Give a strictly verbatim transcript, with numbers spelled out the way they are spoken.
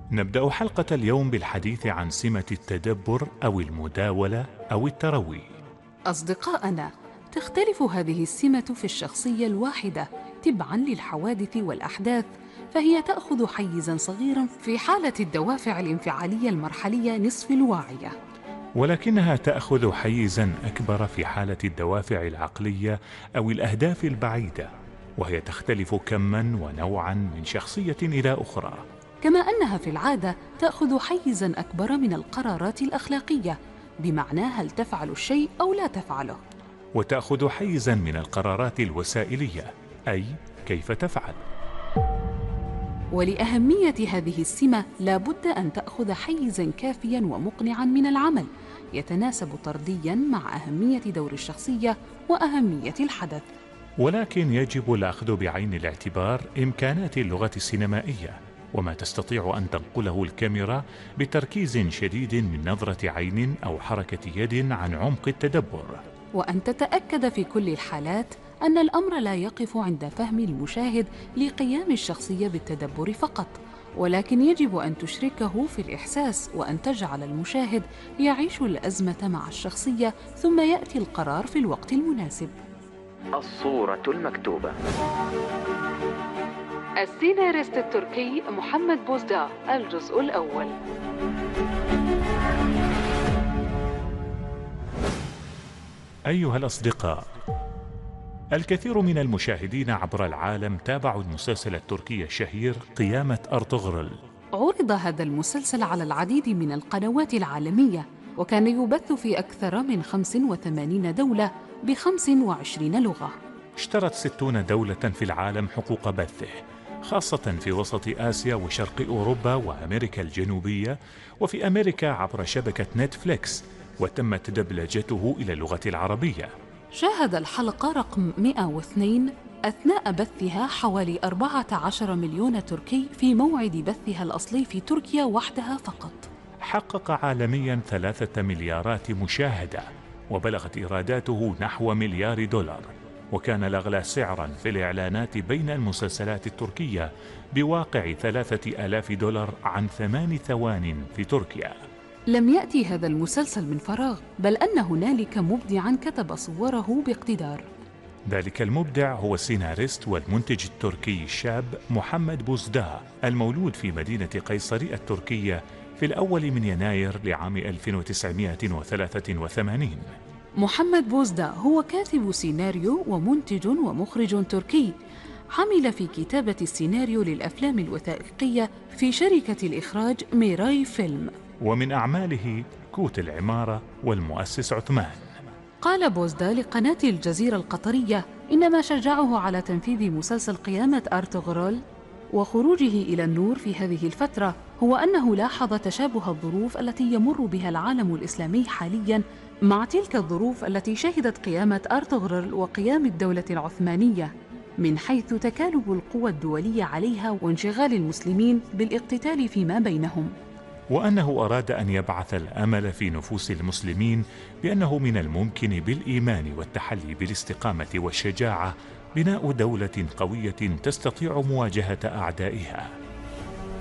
نبدأ حلقة اليوم بالحديث عن سمة التدبر أو المداولة أو التروي. أصدقائنا، تختلف هذه السمة في الشخصية الواحدة تبعاً للحوادث والأحداث، فهي تأخذ حيزاً صغيراً في حالة الدوافع الانفعالية المرحلية نصف الواعية، ولكنها تأخذ حيزاً أكبر في حالة الدوافع العقلية أو الأهداف البعيدة، وهي تختلف كماً ونوعاً من شخصية إلى أخرى. كما أنها في العادة تأخذ حيزاً أكبر من القرارات الأخلاقية، بمعنى هل تفعل الشيء أو لا تفعله، وتأخذ حيزاً من القرارات الوسائلية، أي كيف تفعل. ولأهمية هذه السمة لا بد أن تأخذ حيزاً كافياً ومقنعاً من العمل، يتناسب طردياً مع أهمية دور الشخصية وأهمية الحدث. ولكن يجب الأخذ بعين الاعتبار إمكانات اللغة السينمائية وما تستطيع أن تنقله الكاميرا بتركيز شديد من نظرة عين أو حركة يد عن عمق التدبر، وأن تتأكد في كل الحالات أن الأمر لا يقف عند فهم المشاهد لقيام الشخصية بالتدبر فقط، ولكن يجب أن تشركه في الإحساس وأن تجعل المشاهد يعيش الأزمة مع الشخصية، ثم يأتي القرار في الوقت المناسب. الصورة المكتوبة. السيناريست التركي محمد بوزدا، الجزء الأول. أيها الأصدقاء، الكثير من المشاهدين عبر العالم تابعوا المسلسل التركي الشهير قيامة أرطغرل. عرض هذا المسلسل على العديد من القنوات العالمية، وكان يبث في أكثر من خمس وثمانين دولة بخمس وعشرين لغة. اشترت ستون دولة في العالم حقوق بثه، خاصة في وسط آسيا وشرق أوروبا وأمريكا الجنوبية، وفي أمريكا عبر شبكة نتفليكس، وتمت دبلجته إلى اللغة العربية. شاهد الحلقة رقم مئة واثنين أثناء بثها حوالي أربعة عشر مليون تركي في موعد بثها الأصلي في تركيا وحدها فقط. حقق عالميا ثلاثة مليارات مشاهدة، وبلغت إيراداته نحو مليار دولار، وكان الأغلى سعرا في الإعلانات بين المسلسلات التركية بواقع ثلاثة آلاف دولار عن ثمان ثوان في تركيا. لم يأتي هذا المسلسل من فراغ، بل أن هنالك مبدعا كتب صوره باقتدار. ذلك المبدع هو السيناريست والمنتج التركي الشاب محمد بوزدا، المولود في مدينة قيصرية التركية في الأول من يناير لعام ألف وتسعمائة وثلاثة وثمانين. محمد بوزدا هو كاتب سيناريو ومنتج ومخرج تركي، عمل في كتابة السيناريو للأفلام الوثائقية في شركة الإخراج ميراي فيلم، ومن أعماله كوت العمارة والمؤسس عثمان. قال بوزدا لقناة الجزيرة القطرية إن ما شجعه على تنفيذ مسلسل قيامة أرطغرل وخروجه إلى النور في هذه الفترة هو أنه لاحظ تشابه الظروف التي يمر بها العالم الإسلامي حالياً مع تلك الظروف التي شهدت قيامة أرطغرل وقيام الدولة العثمانية، من حيث تكالب القوى الدولية عليها وانشغال المسلمين بالاقتتال فيما بينهم، وأنه أراد أن يبعث الأمل في نفوس المسلمين بأنه من الممكن بالإيمان والتحلي بالاستقامة والشجاعة بناء دولة قوية تستطيع مواجهة أعدائها.